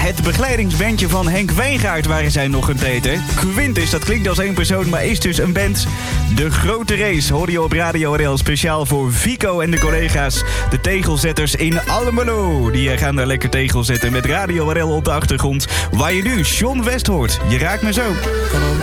Het begeleidingsbandje van Henk Wijngaard waren zij nog een tijd, hè? Quintus, dat klinkt als één persoon, maar is dus een band. De Grote Race hoor je op Radio RL speciaal voor Vico en de collega's. De tegelzetters in Almelo. Die gaan daar lekker tegel zetten met Radio RL op de achtergrond. Waar je nu John West hoort. Je raakt me zo.